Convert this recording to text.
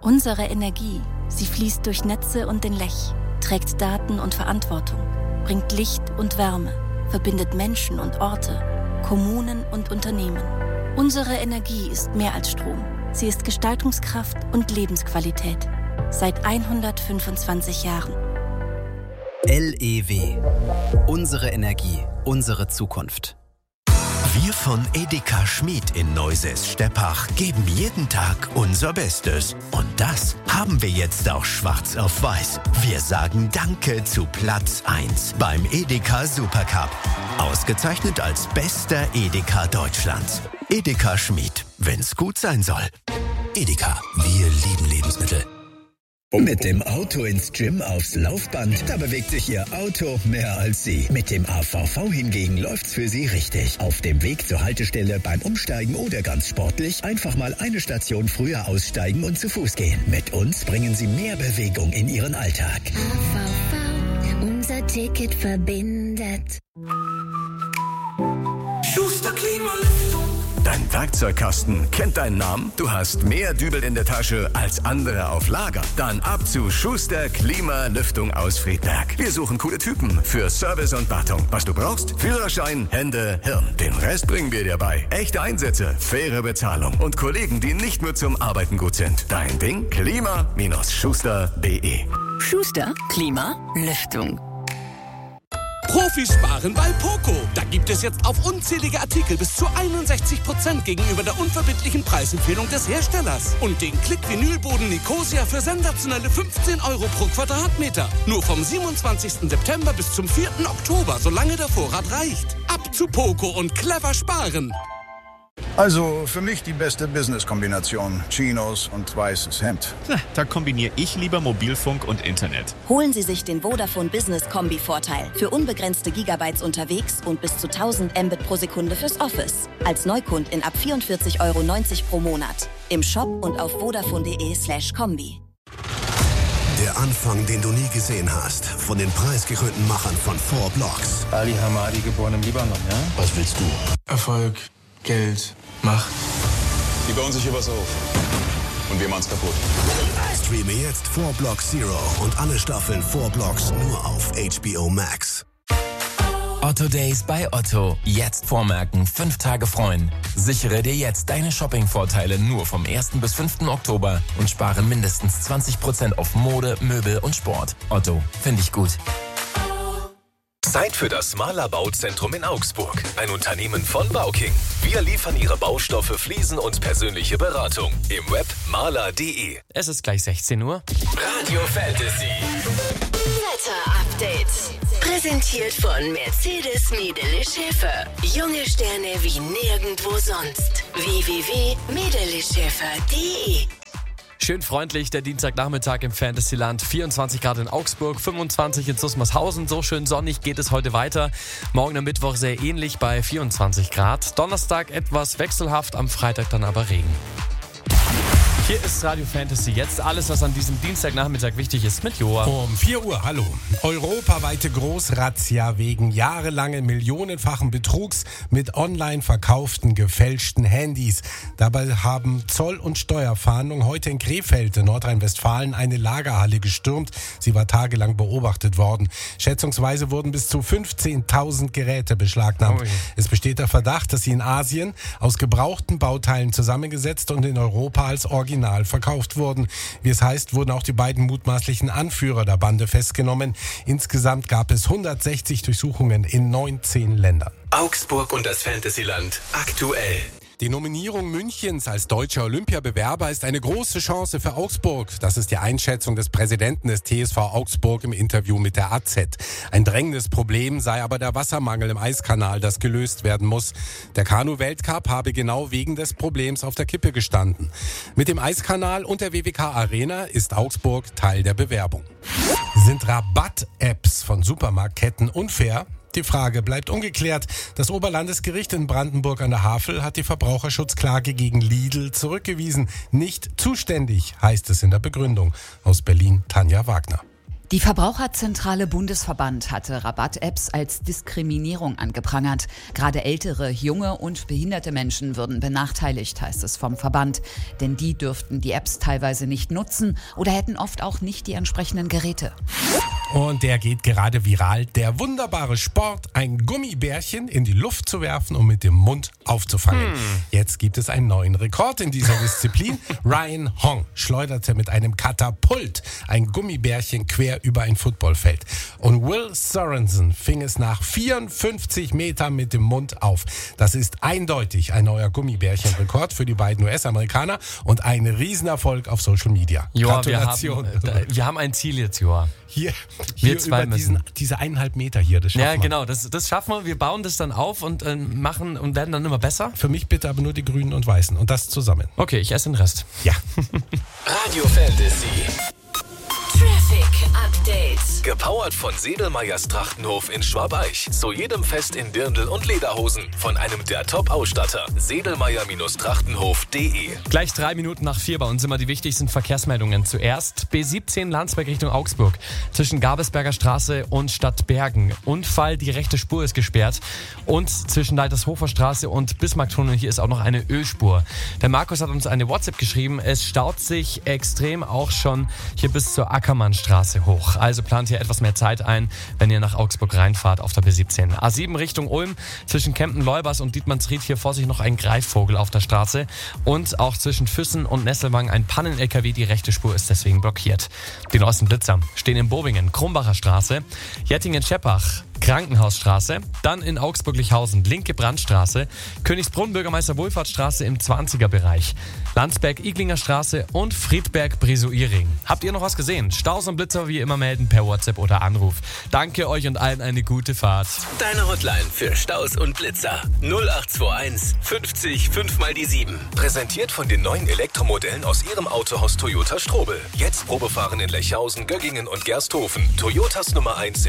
Unsere Energie, sie fließt durch Netze und den Lech, trägt Daten und Verantwortung, bringt Licht und Wärme, verbindet Menschen und Orte, Kommunen und Unternehmen. Unsere Energie ist mehr als Strom. Sie ist Gestaltungskraft und Lebensqualität. Seit 125 Jahren. LEW. Unsere Energie, unsere Zukunft. Wir von Edeka Schmid in Neusäß-Steppach geben jeden Tag unser Bestes. Und das haben wir jetzt auch schwarz auf weiß. Wir sagen Danke zu Platz 1 beim Edeka Supercup. Ausgezeichnet als bester Edeka Deutschlands. Edeka Schmid, wenn's gut sein soll. Edeka, wir lieben Lebensmittel. Mit dem Auto ins Gym aufs Laufband, da bewegt sich Ihr Auto mehr als Sie. Mit dem AVV hingegen läuft's für Sie richtig. Auf dem Weg zur Haltestelle, beim Umsteigen oder ganz sportlich, einfach mal eine Station früher aussteigen und zu Fuß gehen. Mit uns bringen Sie mehr Bewegung in Ihren Alltag. AVV, unser Ticket verbindet. Schuster Klimalüftung. Dein Werkzeugkasten kennt deinen Namen? Du hast mehr Dübel in der Tasche als andere auf Lager? Dann ab zu Schuster Klimalüftung aus Friedberg. Wir suchen coole Typen für Service und Wartung. Was du brauchst? Führerschein, Hände, Hirn. Den Rest bringen wir dir bei. Echte Einsätze, faire Bezahlung und Kollegen, die nicht nur zum Arbeiten gut sind. Dein Ding? Klima-schuster.de. Schuster Klimalüftung. Profis sparen bei Poco. Da gibt es jetzt auf unzählige Artikel bis zu 61% gegenüber der unverbindlichen Preisempfehlung des Herstellers. Und den Klick-Vinylboden Nicosia für sensationelle 15 € pro Quadratmeter. Nur vom 27. September bis zum 4. Oktober, solange der Vorrat reicht. Ab zu Poco und clever sparen. Also für mich die beste Business-Kombination. Chinos und weißes Hemd. Da kombiniere ich lieber Mobilfunk und Internet. Holen Sie sich den Vodafone Business Kombi-Vorteil. Für unbegrenzte Gigabytes unterwegs und bis zu 1000 Mbit pro Sekunde fürs Office. Als Neukundin ab 44,90 € pro Monat. Im Shop und auf vodafone.de/kombi. Der Anfang, den du nie gesehen hast. Von den preisgekrönten Machern von 4 Blocks. Ali Hamadi, geboren im Libanon, ja? Was willst du? Erfolg, Geld, Macht. Die bauen sich hier was auf. Und wir machen's kaputt. Streame jetzt 4 Blocks Zero und alle Staffeln 4 Blocks nur auf HBO Max. Otto Days bei Otto. Jetzt vormerken, 5 Tage freuen. Sichere dir jetzt deine Shopping-Vorteile nur vom 1. bis 5. Oktober und spare mindestens 20% auf Mode, Möbel und Sport. Otto, finde ich gut. Zeit für das Maler Bauzentrum in Augsburg. Ein Unternehmen von Bauking. Wir liefern Ihre Baustoffe, Fliesen und persönliche Beratung. Im Web maler.de. Es ist gleich 16 Uhr. Radio Fantasy. Wetter-Update. Präsentiert von Mercedes Medele Schäfer. Junge Sterne wie nirgendwo sonst. www.medeleschäfer.de. Schön freundlich der Dienstagnachmittag im Fantasyland. 24 Grad in Augsburg, 25 in Zusmarshausen. So schön sonnig geht es heute weiter. Morgen am Mittwoch sehr ähnlich bei 24 Grad. Donnerstag etwas wechselhaft, am Freitag dann aber Regen. Hier ist Radio Fantasy jetzt. Alles, was an diesem Dienstagnachmittag wichtig ist, mit Joa. Um 4 Uhr, hallo. Europaweite Großrazzia wegen jahrelangen millionenfachen Betrugs mit online verkauften gefälschten Handys. Dabei haben Zoll- und Steuerfahndung heute in Krefeld, in Nordrhein-Westfalen, eine Lagerhalle gestürmt. Sie war tagelang beobachtet worden. Schätzungsweise wurden bis zu 15.000 Geräte beschlagnahmt. Es besteht der Verdacht, dass sie in Asien aus gebrauchten Bauteilen zusammengesetzt und in Europa als Original verkauft wurden. Wie es heißt, wurden auch die beiden mutmaßlichen Anführer der Bande festgenommen. Insgesamt gab es 160 Durchsuchungen in 19 Ländern. Augsburg und das Fantasyland aktuell. Die Nominierung Münchens als deutscher Olympiabewerber ist eine große Chance für Augsburg. Das ist die Einschätzung des Präsidenten des TSV Augsburg im Interview mit der AZ. Ein drängendes Problem sei aber der Wassermangel im Eiskanal, das gelöst werden muss. Der Kanu-Weltcup habe genau wegen des Problems auf der Kippe gestanden. Mit dem Eiskanal und der WWK Arena ist Augsburg Teil der Bewerbung. Sind Rabatt-Apps von Supermarktketten unfair? Die Frage bleibt ungeklärt. Das Oberlandesgericht in Brandenburg an der Havel hat die Verbraucherschutzklage gegen Lidl zurückgewiesen. Nicht zuständig, heißt es in der Begründung. Aus Berlin, Tanja Wagner. Die Verbraucherzentrale Bundesverband hatte Rabatt-Apps als Diskriminierung angeprangert. Gerade ältere, junge und behinderte Menschen würden benachteiligt, heißt es vom Verband. Denn die dürften die Apps teilweise nicht nutzen oder hätten oft auch nicht die entsprechenden Geräte. Und der geht gerade viral. Der wunderbare Sport, ein Gummibärchen in die Luft zu werfen und mit dem Mund aufzufangen. Jetzt gibt es einen neuen Rekord in dieser Disziplin. Ryan Hong schleuderte mit einem Katapult ein Gummibärchen quer über ein Footballfeld. Und Will Sorensen fing es nach 54 Metern mit dem Mund auf. Das ist eindeutig ein neuer Gummibärchenrekord für die beiden US-Amerikaner und ein Riesenerfolg auf Social Media. Joa, Gratulation. Wir haben ein Ziel jetzt, Joa. Hier zwei über diese 1,5 Meter hier, das schaffen wir. Ja, genau, das schaffen wir. Wir bauen das dann auf und machen und werden dann immer besser. Für mich bitte aber nur die Grünen und Weißen und das zusammen. Okay, ich esse den Rest. Ja. Radio Fantasy. Traffic Update. Gepowert von Sedelmeyers Trachtenhof in Schwabeich. Zu jedem Fest in Dirndl und Lederhosen. Von einem der Top-Ausstatter. Sedelmeyer-Trachtenhof.de. Gleich 3 Minuten nach 4 bei uns immer die wichtigsten Verkehrsmeldungen. Zuerst B17 Landsberg Richtung Augsburg. Zwischen Gabelsberger Straße und Stadtbergen. Unfall, die rechte Spur ist gesperrt. Und zwischen Leitershofer Straße und Bismarcktunnel, hier ist auch noch eine Ölspur. Der Markus hat uns eine WhatsApp geschrieben. Es staut sich extrem auch schon hier bis zur Ackermannstraße hoch. Also plant hier etwas mehr Zeit ein, wenn ihr nach Augsburg reinfahrt auf der B17. A7 Richtung Ulm, zwischen Kempen-Leubers und Dietmannsried hier vor sich noch ein Greifvogel auf der Straße. Und auch zwischen Füssen und Nesselwang ein Pannen-LKW, die rechte Spur ist deswegen blockiert. Die neuesten Blitzer stehen in Bobingen, Krumbacher Straße, Jettingen-Scheppach, Krankenhausstraße, dann in Augsburg-Lichhausen, linke Brandstraße, Königsbrunn, Bürgermeister Wohlfahrtsstraße im 20er-Bereich, Landsberg-Iglinger Straße und Friedberg-Bresauiering. Habt ihr noch was gesehen? Staus und Blitzer wie immer melden per WhatsApp oder Anruf. Danke euch und allen eine gute Fahrt. Deine Hotline für Staus und Blitzer 0821 50 5 mal die 7. Präsentiert von den neuen Elektromodellen aus ihrem Autohaus Toyota Strobel. Jetzt Probefahren in Lechhausen, Göggingen und Gersthofen. Toyotas Nummer 1